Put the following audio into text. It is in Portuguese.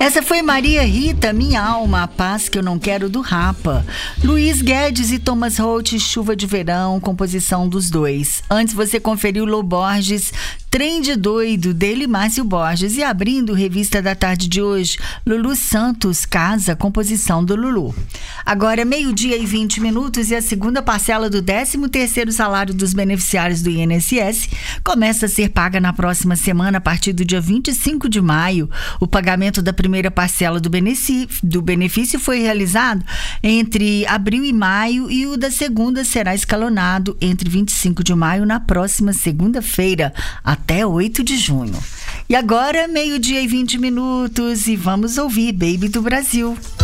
Essa foi Maria Rita, Minha Alma, a Paz que eu não quero, do Rapa. Luiz Guedes e Thomas Holt, Chuva de Verão, composição dos dois. Antes você conferiu Lô Borges, Trem de Doido, dele Márcio Borges. E abrindo Revista da Tarde de hoje, Lulu Santos, Casa, composição do Lulu. Agora 12:20 e a segunda parcela do 13º salário dos beneficiários do INSS começa a ser paga na próxima semana, a partir do dia 25 de maio. O pagamento da primeira parcela do benefício foi realizado entre abril e maio, e o da segunda será escalonado entre 25 de maio, na próxima segunda-feira, até 8 de junho. E agora, 12:20, e vamos ouvir Baby do Brasil.